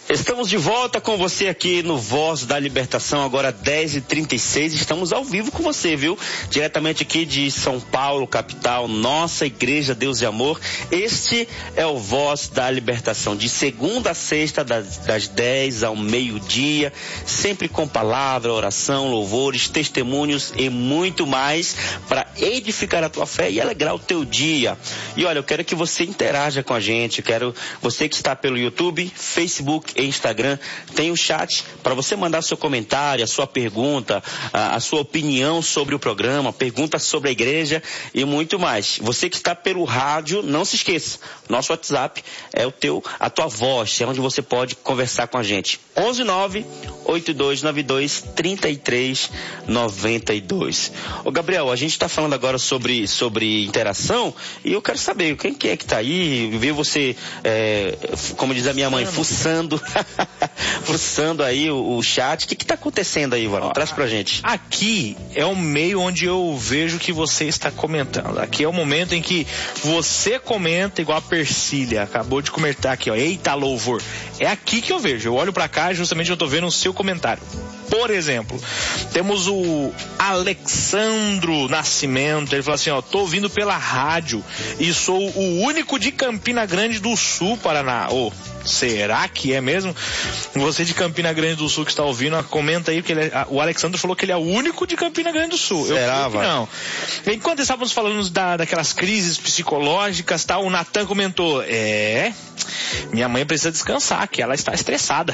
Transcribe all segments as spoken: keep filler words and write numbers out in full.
Estamos de volta com você aqui no Voz da Libertação, agora dez e trinta e seis, estamos ao vivo com você, viu? Diretamente aqui de São Paulo, capital, nossa Igreja Deus e Amor. Este é o Voz da Libertação, de segunda a sexta, das, das dez ao meio-dia, sempre com palavra, oração, louvores, testemunhos e muito mais para edificar a tua fé e alegrar o teu dia. E olha, eu quero que você interaja com a gente, eu quero você que está pelo YouTube, Facebook e Instagram, tem o chat para você mandar seu comentário, a sua pergunta, a, a sua opinião sobre o programa, pergunta sobre a igreja e muito mais. Você que está pelo rádio, não se esqueça, nosso WhatsApp é o teu, a tua voz, é onde você pode conversar com a gente. onze nove oito dois nove dois três três nove dois. Ô Gabriel, a gente está falando agora sobre, sobre interação e eu quero saber quem que é que está aí, ver você, é, como diz a minha mãe, fuçando, fuçando aí o, o chat. O que está acontecendo aí, Varão? Traz pra gente. Aqui é o meio onde eu vejo que você está comentando. Aqui é o momento em que você comenta igual a Persília. Acabou de comentar aqui, ó. Eita, louvor. É aqui que eu vejo. Eu olho pra cá e justamente eu tô vendo o seu comentário. Por exemplo, temos o Alexandro Nascimento. Ele falou assim, ó, tô ouvindo pela rádio e sou o único de Campina Grande do Sul, Paraná. Ô, oh, será que é mesmo? Você de Campina Grande do Sul que está ouvindo, comenta aí, porque ele é, o Alexandro falou que ele é o único de Campina Grande do Sul. Será, eu não. Enquanto estávamos falando da, daquelas crises psicológicas, tá, o Natan comentou, é, minha mãe precisa descansar, que ela está estressada.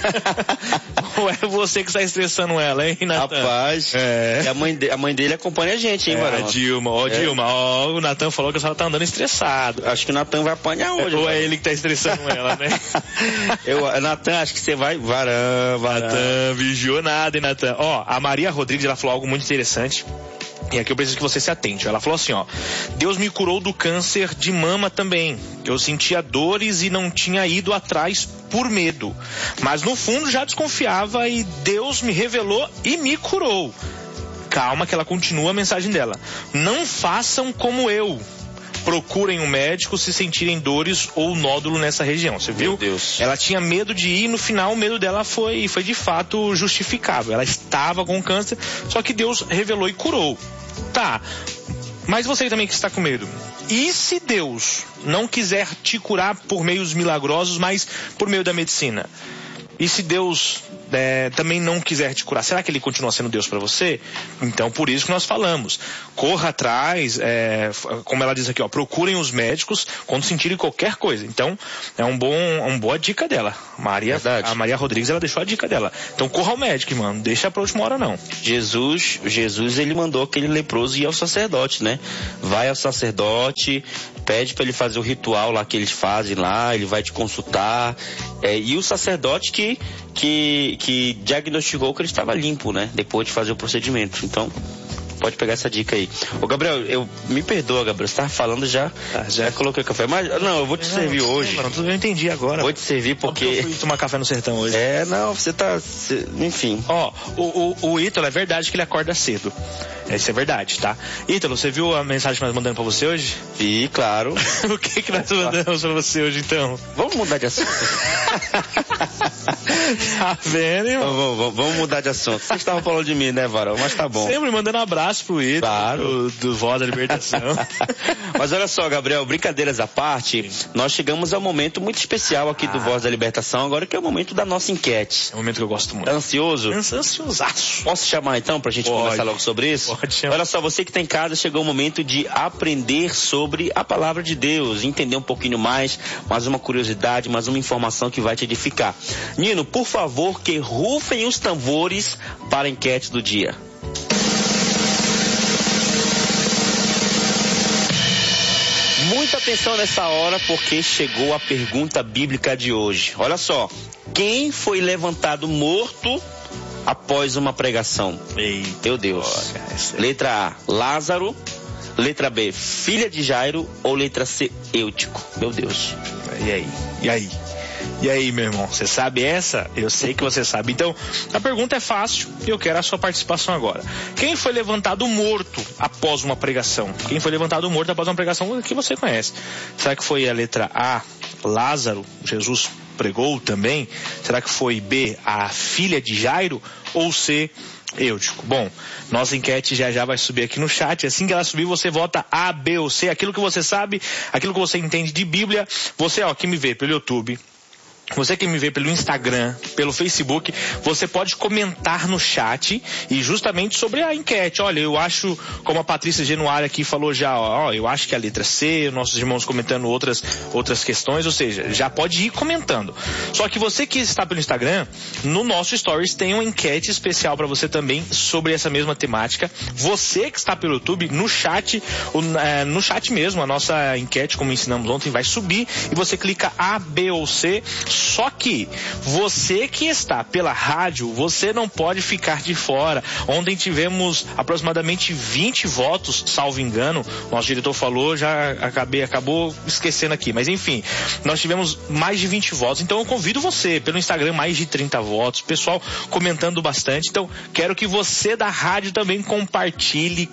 Ou é você que está estressando ela, hein, Natan? Rapaz, é. a, mãe de, a mãe dele acompanha a gente, hein, é, Varão? Dilma, ó, é. Dilma, ó, o Natan falou que a senhora tá andando estressado. Acho que o Natan vai apanhar hoje. Ou Varão. é ele que tá estressando ela, né? Eu, Natan, acho que você vai, Varão, Varão. Natan, vigiou nada, hein, Natan? Ó, a Maria Rodrigues, ela falou algo muito interessante. E aqui eu preciso que você se atente. Ela falou assim, ó, Deus me curou do câncer de mama também. Eu sentia dores e não tinha ido atrás por medo. Mas no fundo já desconfiava e Deus me revelou e me curou. Calma que ela continua a mensagem dela. Não façam como eu. Procurem um médico se sentirem dores ou nódulo nessa região, você viu? Meu Deus. Ela tinha medo de ir, no final o medo dela foi, foi de fato justificável. Ela estava com câncer, só que Deus revelou e curou. Tá, mas você também que está com medo. E se Deus não quiser te curar por meios milagrosos, mas por meio da medicina? E se Deus é, também não quiser te curar, será que ele continua sendo Deus para você? Então, por isso que nós falamos, corra atrás, é, como ela diz aqui, ó, procurem os médicos quando sentirem qualquer coisa. Então, é um bom, uma boa dica dela. Maria, a Maria Rodrigues, ela deixou a dica dela. Então, corra ao médico, mano, deixa pra última hora não. Jesus, Jesus, ele mandou aquele leproso ir ao sacerdote, né? Vai ao sacerdote, pede para ele fazer o ritual lá que eles fazem lá, ele vai te consultar, é, e o sacerdote que que, que diagnosticou que ele estava limpo, né? Depois de fazer o procedimento. Então, pode pegar essa dica aí. Ô Gabriel, eu, me perdoa, Gabriel, você estava falando já, ah, já, já coloquei café, mas não, eu vou te não, servir não, hoje. Não, eu entendi agora. Vou te servir porque... Eu fui tomar café no sertão hoje. É, não, você tá, você, enfim. Ó, o, o, o Ítalo, é verdade que ele acorda cedo. Isso é verdade, tá? Ítalo, você viu a mensagem que nós mandamos pra você hoje? Vi, claro. O que que nós mandamos pra você hoje, então? Vamos mudar de assunto. Tá vendo, irmão? Vamos, vamos, vamos mudar de assunto. Vocês estavam falando de mim, né, Varão? Mas tá bom. Sempre mandando um abraço pro Ítalo, claro. do, do Voz da Libertação. Mas olha só, Gabriel, brincadeiras à parte, sim, nós chegamos a um momento muito especial aqui ah. do Voz da Libertação, agora que é o momento da nossa enquete. É um momento que eu gosto muito. Tá ansioso? Ansiosaço. Posso chamar então pra gente Pode. conversar logo sobre isso? Pode chamar. Olha só, você que tá em casa, chegou o momento de aprender sobre a palavra de Deus, entender um pouquinho mais, mais uma curiosidade, mais uma informação que vai te edificar. Nino, por favor, que rufem os tambores para a enquete do dia. Muita atenção nessa hora, porque chegou a pergunta bíblica de hoje. Olha só, quem foi levantado morto após uma pregação? Eita, meu Deus. Letra A, Lázaro. Letra B, filha de Jairo. Ou letra C, Eutico? Meu Deus. E aí? E aí? E aí, meu irmão, você sabe essa? Eu sei que você sabe. Então, a pergunta é fácil e eu quero a sua participação agora. Quem foi levantado morto após uma pregação? Quem foi levantado morto após uma pregação que você conhece? Será que foi a letra A, Lázaro? Jesus pregou também? Será que foi B, a filha de Jairo? Ou C, Eutico? Bom, nossa enquete já já vai subir aqui no chat. Assim que ela subir, você vota A, B ou C. Aquilo que você sabe, aquilo que você entende de Bíblia. Você, ó, que me vê pelo YouTube, você que me vê pelo Instagram, pelo Facebook, você pode comentar no chat e justamente sobre a enquete. Olha, eu acho, como a Patrícia Genuário aqui falou já, ó, eu acho que a letra C, nossos irmãos comentando outras, outras questões, ou seja, já pode ir comentando. Só que você que está pelo Instagram, no nosso Stories tem uma enquete especial para você também sobre essa mesma temática. Você que está pelo YouTube, no chat, no chat mesmo, a nossa enquete, como ensinamos ontem, vai subir e você clica A, B ou C. Só que você que está pela rádio, você não pode ficar de fora. Ontem tivemos aproximadamente vinte votos, salvo engano. Nosso diretor falou, já acabei, acabou esquecendo aqui. Mas enfim, nós tivemos mais de vinte votos. Então eu convido você, pelo Instagram, mais de trinta votos. Pessoal comentando bastante. Então quero que você da rádio também compartilhe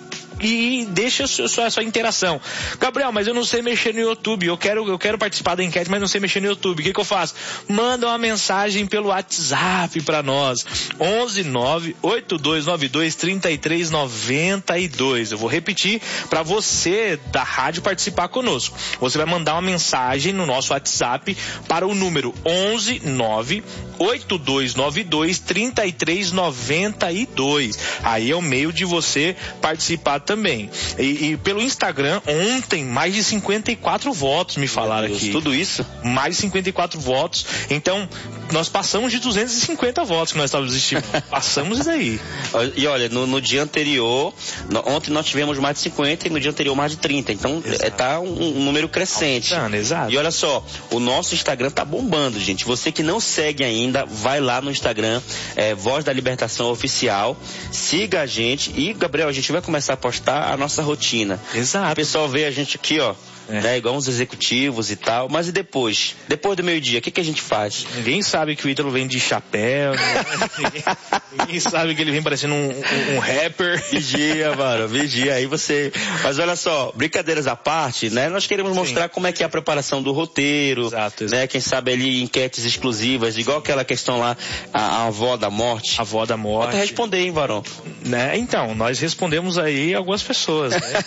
e deixa a sua, a sua interação. Gabriel, mas eu não sei mexer no YouTube, eu quero, eu quero participar da enquete, mas não sei mexer no YouTube. O que que eu faço? Manda uma mensagem pelo WhatsApp para nós. onze nove oito dois nove dois três três nove dois. Eu vou repetir para você da rádio participar conosco. Você vai mandar uma mensagem no nosso WhatsApp para o número onze nove oito dois nove dois três três nove dois. Aí é o meio de você participar também. E, e pelo Instagram, ontem, mais de cinquenta e quatro votos me falaram Deus, aqui. Tudo isso? Mais de cinquenta e quatro votos. Então, nós passamos de duzentos e cinquenta votos que nós estávamos estimando. Passamos isso aí. E olha, no, no dia anterior, no, ontem nós tivemos mais de cinquenta e no dia anterior mais de trinta. Então, é, tá um, um número crescente. Aumentando, exato. E olha só, o nosso Instagram tá bombando, gente. Você que não segue ainda, vai lá no Instagram, é, Voz da Libertação Oficial. Siga a gente. E, Gabriel, a gente vai começar a postar a nossa rotina. Exato. O pessoal vê a gente aqui, ó, é. né, igual uns executivos e tal, mas e depois? Depois do meio-dia, o que que a gente faz? Ninguém sabe que o Ítalo vem de chapéu, né? ninguém, ninguém sabe que ele vem parecendo um, um, um rapper. Vigia, mano, vigia, aí você... Mas olha só, brincadeiras à parte, né, nós queremos Sim. mostrar como é que é a preparação do roteiro, exato, exato. né, quem sabe ali enquetes exclusivas, igual aquela questão lá, a, a avó da morte. A avó da morte. Pode responder, hein, varão? Né? Então, nós respondemos aí algumas pessoas, né?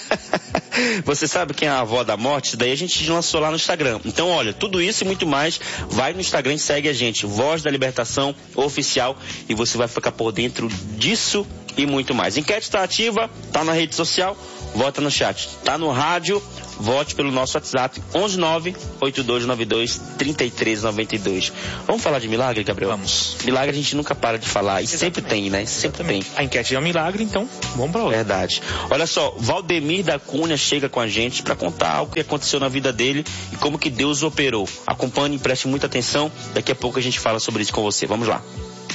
Você sabe quem é a avó da morte? Daí a gente lançou lá no Instagram. Então, olha, tudo isso e muito mais, vai no Instagram e segue a gente, Voz da Libertação Oficial, e você vai ficar por dentro disso e muito mais. Enquete está ativa, tá na rede social, vota no chat. Tá no rádio, vote pelo nosso WhatsApp, onze nove oito dois nove dois três três nove dois. Vamos falar de milagre, Gabriel? Vamos. Milagre a gente nunca para de falar, e Exatamente. sempre tem, né? Sempre Exatamente. tem. A enquete é um milagre, então vamos pra lá. Verdade. Olha só, Valdemir da Cunha chega com a gente para contar algo que aconteceu na vida dele e como que Deus operou. Acompanhe e preste muita atenção, daqui a pouco a gente fala sobre isso com você. Vamos lá.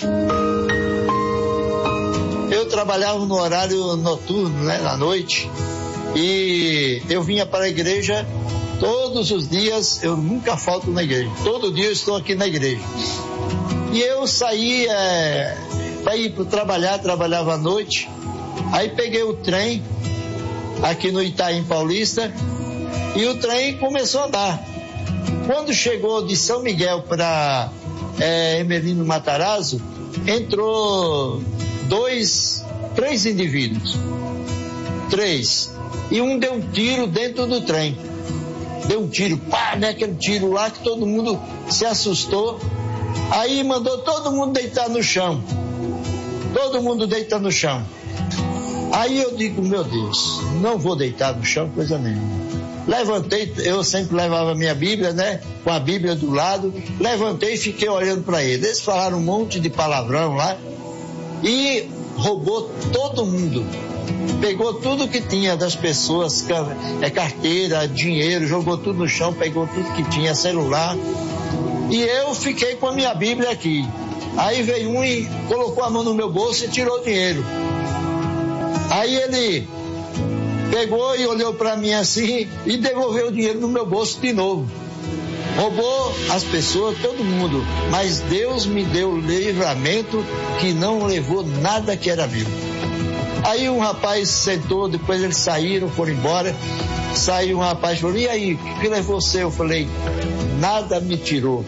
Eu trabalhava no horário noturno, né, na noite, e eu vinha para a igreja todos os dias. Eu nunca falto na igreja, todo dia eu estou aqui na igreja. E eu saí é, para ir para trabalhar, trabalhava à noite, aí peguei o trem aqui no Itaim Paulista e o trem começou a andar. Quando chegou de São Miguel para é, Emelino Matarazzo, entrou dois, três indivíduos, três, e um deu um tiro dentro do trem, deu um tiro, pá, né, aquele tiro lá que todo mundo se assustou, aí mandou todo mundo deitar no chão, todo mundo deita no chão. Aí eu digo, meu Deus, não vou deitar no chão, coisa nenhuma. Levantei, eu sempre levava minha Bíblia, né, com a Bíblia do lado, levantei e fiquei olhando para eles. Eles falaram um monte de palavrão lá e roubou todo mundo. Pegou tudo que tinha das pessoas, é, carteira, dinheiro, jogou tudo no chão, pegou tudo que tinha, celular. E eu fiquei com a minha Bíblia aqui. Aí veio um e colocou a mão no meu bolso e tirou o dinheiro. Aí ele pegou e olhou para mim assim e devolveu o dinheiro no meu bolso de novo. Roubou as pessoas, todo mundo, mas Deus me deu livramento que não levou nada que era meu. Aí um rapaz sentou, depois eles saíram, foram embora. Saiu um rapaz e falou, e aí, o que levou você? Eu falei, nada me tirou,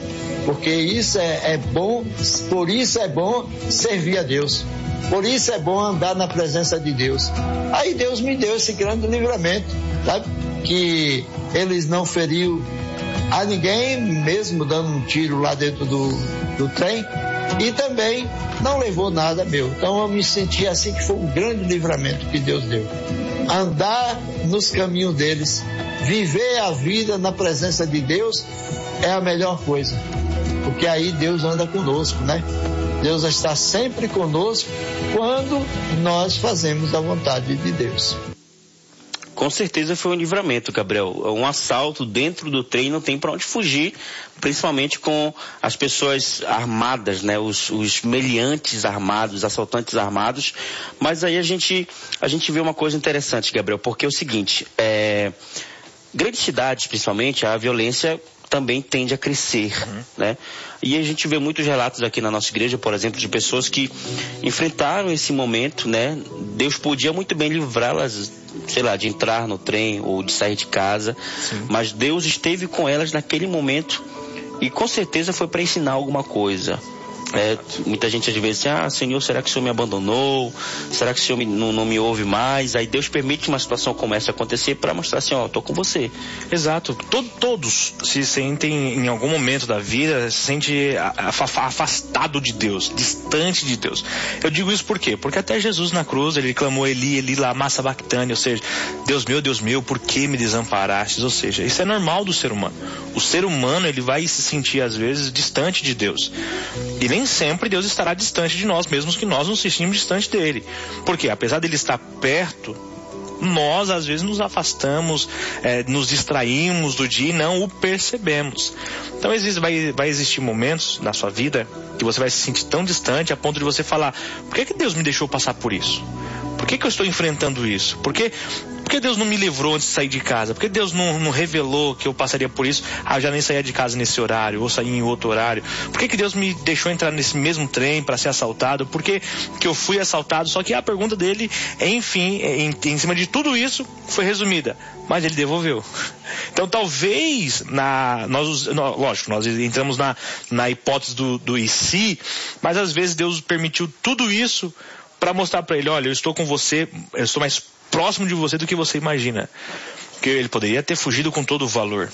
porque isso é, é bom, por isso é bom servir a Deus, por isso é bom andar na presença de Deus. Aí Deus me deu esse grande livramento, sabe? Que eles não feriu a ninguém, mesmo dando um tiro lá dentro do, do trem, e também não levou nada meu. Então eu me senti assim, que foi um grande livramento que Deus deu. Andar nos caminhos deles, viver a vida na presença de Deus é a melhor coisa, porque aí Deus anda conosco, né? Deus está sempre conosco quando nós fazemos a vontade de Deus. Com certeza foi um livramento, Gabriel. Um assalto dentro do trem, não tem para onde fugir, principalmente com as pessoas armadas, né? Os, os meliantes armados, os assaltantes armados. Mas aí a gente, a gente vê uma coisa interessante, Gabriel, porque é o seguinte, é, grandes cidades, principalmente, a violência também tende a crescer, uhum. né? E a gente vê muitos relatos aqui na nossa igreja, por exemplo, de pessoas que enfrentaram esse momento, né? Deus podia muito bem livrá-las, sei lá, de entrar no trem ou de sair de casa, Sim. mas Deus esteve com elas naquele momento e com certeza foi para ensinar alguma coisa. É, muita gente às vezes diz, ah, Senhor, será que o Senhor me abandonou? Será que o Senhor me, não, não me ouve mais? Aí Deus permite que uma situação comece a acontecer para mostrar assim, ó, tô com você. Exato. Todo, todos se sentem em algum momento da vida, se sente afastado de Deus, distante de Deus. Eu digo isso por quê? Porque até Jesus na cruz, ele clamou Eli, Eli, lama sabachthani, ou seja, Deus meu, Deus meu, por que me desamparastes? Ou seja, isso é normal do ser humano. O ser humano, ele vai se sentir às vezes distante de Deus. E nem sempre Deus estará distante de nós, mesmo que nós nos sentimos distante dele. Porque apesar dele estar perto, nós às vezes nos afastamos, é, nos distraímos do dia e não o percebemos. Então existe, vai, vai existir momentos na sua vida que você vai se sentir tão distante a ponto de você falar, por que que Deus me deixou passar por isso? Por que que eu estou enfrentando isso? Por que, por que Deus não me livrou antes de sair de casa? Por que Deus não, não revelou que eu passaria por isso? Ah, eu já nem saía de casa nesse horário, ou saía em outro horário. Por que que Deus me deixou entrar nesse mesmo trem para ser assaltado? Por que que eu fui assaltado? Só que a pergunta dele, enfim, em, em cima de tudo isso, foi resumida. Mas ele devolveu. Então talvez, na, nós, lógico, nós entramos na, na hipótese do, do e se, mas às vezes Deus permitiu tudo isso para mostrar para ele, olha, eu estou com você, eu estou mais próximo de você do que você imagina. Porque ele poderia ter fugido com todo o valor.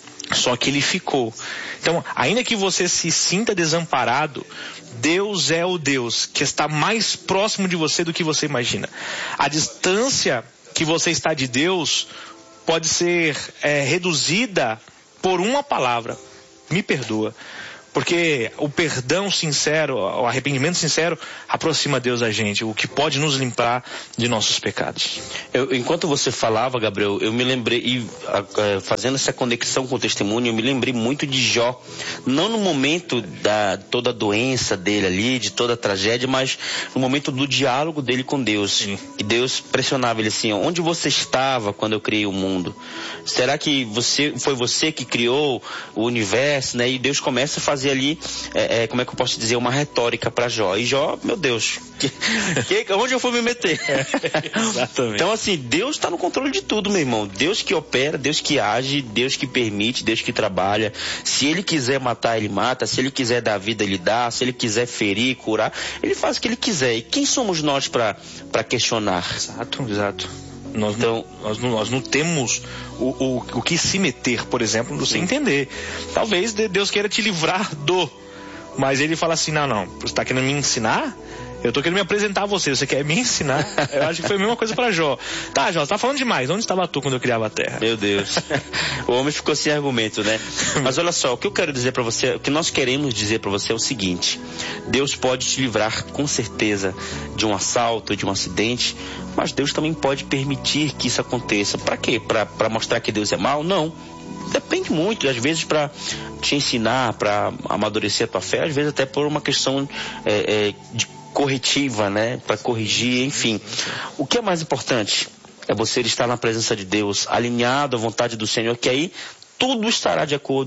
Só que ele ficou. Então, ainda que você se sinta desamparado, Deus é o Deus que está mais próximo de você do que você imagina. A distância que você está de Deus pode ser é, reduzida por uma palavra. Me perdoa. Porque o perdão sincero, o arrependimento sincero aproxima Deus da gente, o que pode nos limpar de nossos pecados. Eu, enquanto você falava, Gabriel, eu me lembrei, e a, a, fazendo essa conexão com o testemunho, eu me lembrei muito de Jó. Não no momento da toda a doença dele ali, de toda a tragédia, mas no momento do diálogo dele com Deus. Sim. E Deus pressionava ele assim, onde você estava quando eu criei o mundo? Será que você, foi você que criou o universo, né? E Deus começa a fazer ali, é, é, como é que eu posso dizer, uma retórica para Jó. E Jó, meu Deus, que, que, onde eu fui me meter? É, exatamente. Então assim, Deus está no controle de tudo, meu irmão. Deus que opera, Deus que age, Deus que permite, Deus que trabalha. Se Ele quiser matar, Ele mata. Se Ele quiser dar vida, Ele dá. Se Ele quiser ferir, curar, Ele faz o que Ele quiser. E quem somos nós para para questionar? Exato, exato. Nós, então, não, nós, não, nós não temos o, o, o que se meter, por exemplo, você entender. Talvez Deus queira te livrar do, mas ele fala assim, não, não, você está querendo me ensinar? Eu estou querendo me apresentar a você, você quer me ensinar? Eu acho que foi a mesma coisa para Jó. Tá, Jó, você tá falando demais, onde estava tu quando eu criava a terra? Meu Deus, o homem ficou sem argumento, né? Mas olha só, o que eu quero dizer para você, o que nós queremos dizer para você é o seguinte, Deus pode te livrar com certeza de um assalto, de um acidente, mas Deus também pode permitir que isso aconteça. Para quê? Para mostrar que Deus é mau? Não. Depende muito, às vezes para te ensinar, para amadurecer a tua fé, às vezes até por uma questão é, é, de corretiva, né? Para corrigir, enfim. O que é mais importante é você estar na presença de Deus, alinhado à vontade do Senhor, que aí tudo estará de acordo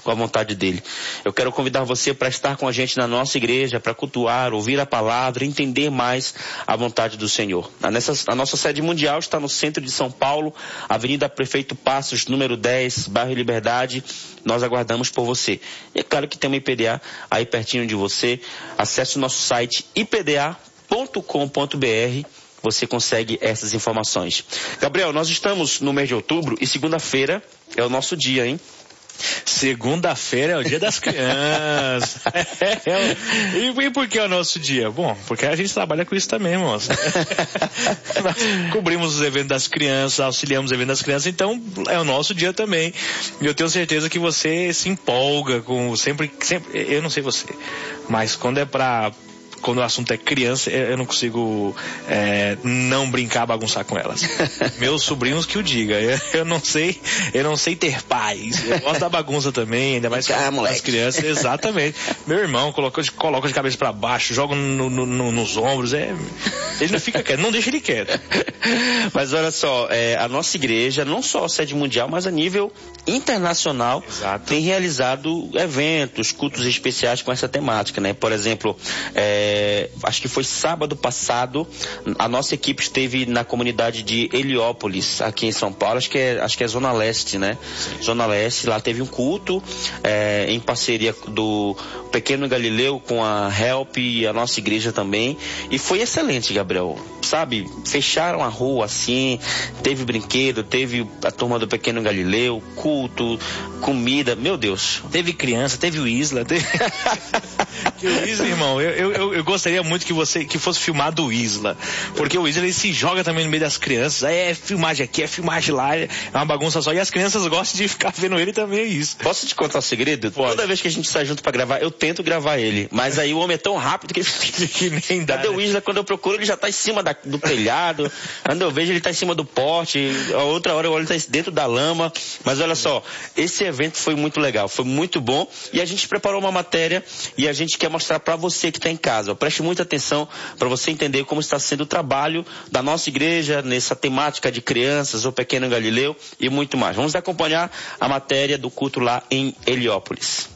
com a vontade dele. Eu quero convidar você para estar com a gente na nossa igreja, para cultuar, ouvir a palavra, entender mais a vontade do Senhor. A, nessa, a nossa sede mundial está no centro de São Paulo, Avenida Prefeito Passos, número dez, bairro Liberdade. Nós aguardamos por você. E é claro que tem uma I P D A aí pertinho de você. Acesse o nosso site i p d a ponto com ponto b r. Você consegue essas informações. Gabriel, nós estamos no mês de outubro e segunda-feira é o nosso dia, hein? Segunda-feira é o dia das crianças. é, e, e por que é o nosso dia? Bom, porque a gente trabalha com isso também, moça. Nós cobrimos os eventos das crianças, auxiliamos os eventos das crianças, então é o nosso dia também. E eu tenho certeza que você se empolga com sempre, sempre eu não sei você, mas quando é pra quando o assunto é criança, eu não consigo é, não brincar, bagunçar com elas. Meus sobrinhos que o diga. Eu, eu não sei, eu não sei ter paz. Eu gosto da bagunça também, ainda mais ah, com as crianças. Exatamente. Meu irmão coloca, coloca de cabeça para baixo, joga no, no, no, nos ombros. É, ele não fica quieto, não deixa ele quieto. Mas olha só, é, a nossa igreja, não só a sede mundial, mas a nível internacional, Exato. tem realizado eventos, cultos especiais com essa temática, né? Por exemplo, é, acho que foi sábado passado, a nossa equipe esteve na comunidade de Heliópolis, aqui em São Paulo, acho que é, acho que é Zona Leste, né? Zona Leste, lá teve um culto é, em parceria do Pequeno Galileu com a Help e a nossa igreja também, e foi excelente, Gabriel. Sabe, fecharam a rua assim, teve brinquedo, teve a turma do Pequeno Galileu, culto, comida, meu Deus. Teve criança, teve o Isla, teve... o Isla, irmão, eu, eu, eu gostaria muito que você, que fosse filmado o Isla, porque o Isla, ele se joga também no meio das crianças, é filmagem aqui, é filmagem lá, é uma bagunça só, e as crianças gostam de ficar vendo ele também, é isso. Posso te contar um segredo? Pode. Toda vez que a gente sai junto pra gravar, eu tento gravar ele, mas aí o homem é tão rápido que, que nem dá. Cadê né? o Isla? Quando eu procuro, ele já tá em cima da, do telhado, quando eu vejo ele tá em cima do poste, a outra hora eu olho ele tá dentro da lama, mas olha só, esse evento foi muito legal, foi muito bom, e a gente preparou uma matéria e a gente quer mostrar para você que está em casa. Preste muita atenção para você entender como está sendo o trabalho da nossa igreja nessa temática de crianças, o Pequeno Galileu e muito mais. Vamos acompanhar a matéria do culto lá em Heliópolis.